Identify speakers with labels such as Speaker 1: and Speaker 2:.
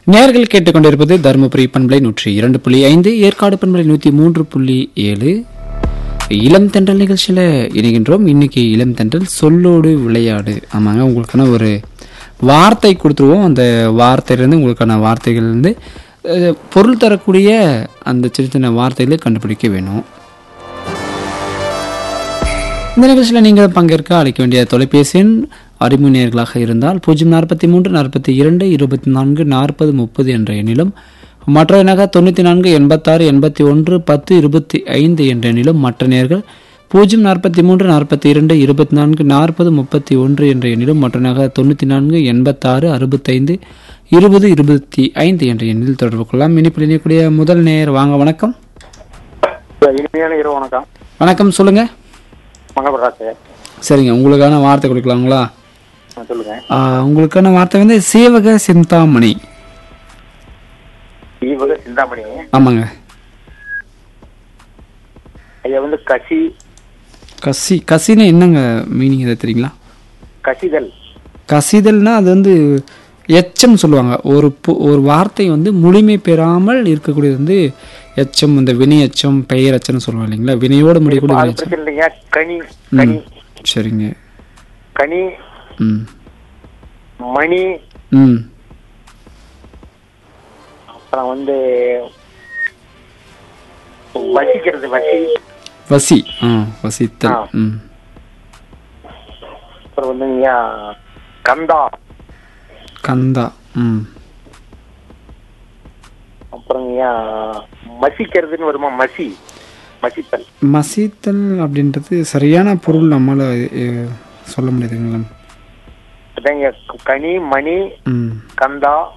Speaker 1: நேயர்கள் கேட்டுக்கொண்டிருப்பது தருமபுரி பண்பலை 102.5, ஏற்காடு பண்பலை 103.7 இளம் தென்றல் நிகழ்ச்சியில் இணைகின்றோம். இன்னைக்கு இளம் தென்றல் சொல்லோடு விளையாடு. ஆமாங்க, உங்களுக்கான ஒரு வார்த்தை கொடுத்துருவோம். அந்த வார்த்தையிலேருந்து உங்களுக்கான வார்த்தைகள் வந்து பொருள் தரக்கூடிய அந்த சின்ன சின்ன வார்த்தைகளை கண்டுபிடிக்க வேணும். இந்த நிகழ்ச்சியில் நீங்கள் பங்கேற்க அழைக்க வேண்டிய தொலைபேசி எண் அறிமுகர்களாக இருந்தால் 043 42 24 40 30 என்ற எண்ணிலும், மற்ற எண்ணாக 94 86 81 10 25 என்ற எண்ணிலும், மற்ற நேர்கள் 043 42 24 40 31 என்ற எண்ணிலும், மற்ற எண்ணாக 94 86 65 20 25 என்ற எண்ணில் தொடர்பு கொள்ளலாம். இனிப்பில் இணையக்கூடிய முதல் நேயர் வாங்க. வணக்கம்.
Speaker 2: இனிமையான இரவு வணக்கம்.
Speaker 1: வணக்கம், சொல்லுங்க. சரிங்க, உங்களுக்கான வார்த்தை கொடுக்கலாங்களா?
Speaker 2: சொல்லுங்க.
Speaker 1: உங்களுக்கான வார்த்தை வந்து சீவக சிந்தாமணி.
Speaker 2: சீவக சிந்தாமணி.
Speaker 1: ஆமாங்க.
Speaker 2: ஐயா வந்து கசி.
Speaker 1: கசி. கசினா என்னங்க மீனிங் எதை தெரியுங்களா?
Speaker 2: கசிதல்.
Speaker 1: கசிதல்னா அது வந்து எச்சம் சொல்லுவாங்க. ஒரு வார்த்தை வந்து முழுமை பெறாமல் இருக்கக்கூடியது வந்து எச்சம். இந்த வினை எச்சம், பெயர் எச்சம்னு சொல்லுவாங்க இல்லைங்களா? வினையோட முடியக்கூடிய
Speaker 2: கனி. கனி.
Speaker 1: சரிங்க.
Speaker 2: கனி. மணி. அப்புறம் வந்து வசிக்கிறது. வசி.
Speaker 1: வசி. வசித்தல்.
Speaker 2: அப்புறம் வந்து கந்தா.
Speaker 1: கந்தா.
Speaker 2: அப்புறம் மசிக்கிறதுன்னு வருமா? மசி. மசித்தல்.
Speaker 1: மசித்தல் அப்படின்றது சரியான பொருள் நம்மளால சொல்ல முடியாதுங்களா?
Speaker 2: கனி, மணி, கந்தா,